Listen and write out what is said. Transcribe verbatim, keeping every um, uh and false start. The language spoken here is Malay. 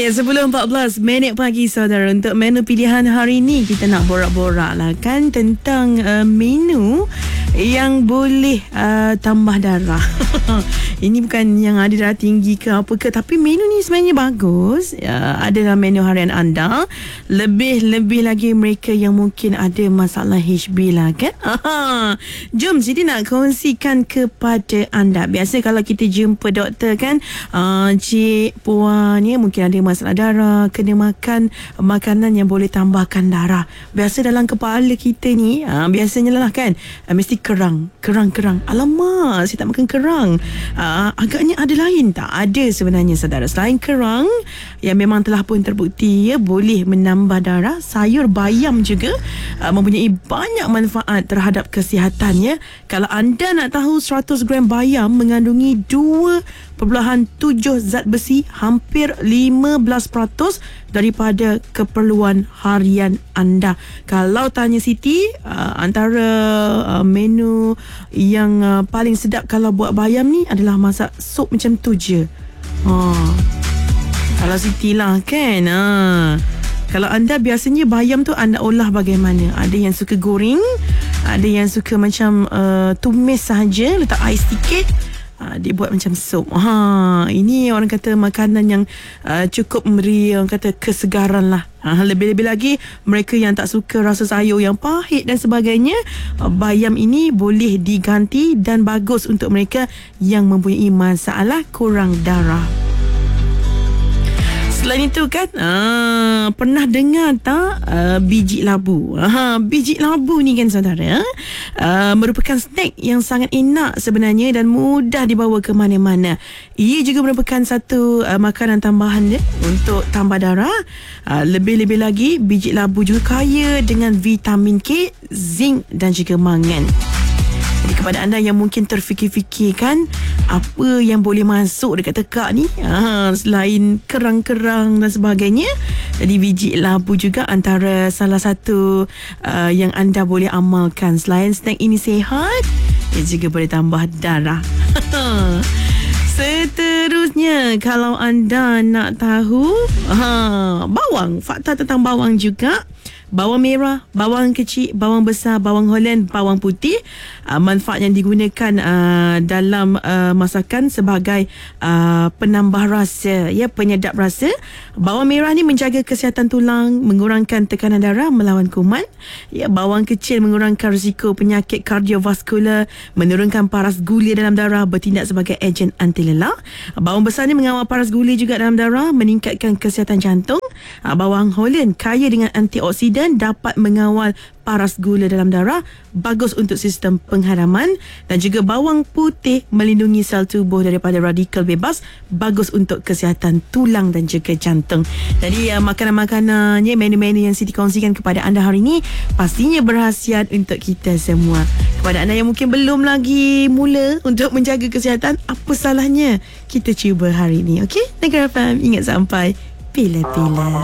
Okey, sepuluh empat belas minit pagi saudara. Untuk menu pilihan hari ni kita nak borak-borak lah kan tentang uh, menu yang boleh uh, tambah darah. Ini bukan yang ada darah tinggi ke apa ke, tapi menu ni sebenarnya bagus. Uh, adalah menu harian anda. Lebih-lebih lagi mereka yang mungkin ada masalah H B lah kan. Aha. Jom Siti nak kongsikan kepada anda. Biasa kalau kita jumpa doktor kan, uh, cik, puan ya, mungkin ada masalah darah, kena makan makanan yang boleh tambahkan darah. Biasa dalam kepala kita ni uh, biasanya lah kan, uh, mesti kerang, kerang-kerang. Alamak, saya tak makan kerang. Uh, agaknya ada lain tak? Ada sebenarnya saudara. Selain kerang yang memang telah pun terbukti ya boleh menambah darah, sayur bayam juga uh, mempunyai banyak manfaat terhadap kesihatan ya. Kalau anda nak tahu, seratus gram bayam mengandungi dua perpuluhan tujuh zat besi, hampir lima belas peratus daripada keperluan harian anda. Kalau tanya Siti, uh, antara uh, menu yang uh, paling sedap kalau buat bayam ni adalah masak sup macam tu je. Uh, kalau Siti lah kan. Uh. Kalau anda biasanya bayam tu anda olah bagaimana? Ada yang suka goreng, ada yang suka macam uh, tumis sahaja, letak ais sikit. Ha, dia buat macam sup. Ha, ini orang kata makanan yang uh, cukup memberi orang kata kesegaran lah. Ha, lebih-lebih lagi mereka yang tak suka rasa sayur yang pahit dan sebagainya, uh, bayam ini boleh diganti dan bagus untuk mereka yang mempunyai masalah kurang darah. Selain itu kan, ah, pernah dengar tak ah, biji labu? Ah, biji labu ni kan saudara, ah, merupakan snack yang sangat enak sebenarnya dan mudah dibawa ke mana-mana. Ia juga merupakan satu ah, makanan tambahan ya, untuk tambah darah. Ah, lebih-lebih lagi, biji labu juga kaya dengan vitamin K, zinc dan juga mangan. Jadi kepada anda yang mungkin terfikir-fikir kan, apa yang boleh masuk dekat tekak ni, ha, selain kerang-kerang dan sebagainya, jadi biji labu juga antara salah satu uh, yang anda boleh amalkan. Selain snack ini sihat, ia juga boleh tambah darah. Seterusnya, kalau anda nak tahu ha, bawang, fakta tentang bawang juga. Bawang merah, bawang kecil, bawang besar, bawang Holland, bawang putih, uh, manfaat yang digunakan uh, dalam uh, masakan sebagai uh, penambah rasa ya, penyedap rasa. Bawang merah ni menjaga kesihatan tulang, mengurangkan tekanan darah, melawan kuman ya. Bawang kecil mengurangkan risiko penyakit kardiovaskular, menurunkan paras gula dalam darah, bertindak sebagai ejen anti lelah. Bawang besar ni mengawal paras gula juga dalam darah, meningkatkan kesihatan jantung. uh, Bawang Holland kaya dengan antioksidan, dapat mengawal paras gula dalam darah, bagus untuk sistem pengharaman. Dan juga bawang putih melindungi sel tubuh daripada radikal bebas, bagus untuk kesihatan tulang dan juga jantung. Jadi uh, makanan-makanannya, menu-menu yang Siti kongsikan kepada anda hari ini pastinya berkhasiat untuk kita semua. Kepada anda yang mungkin belum lagi mula untuk menjaga kesihatan, apa salahnya kita cuba hari ini, okey? Negara F M, ingat sampai bila-bila.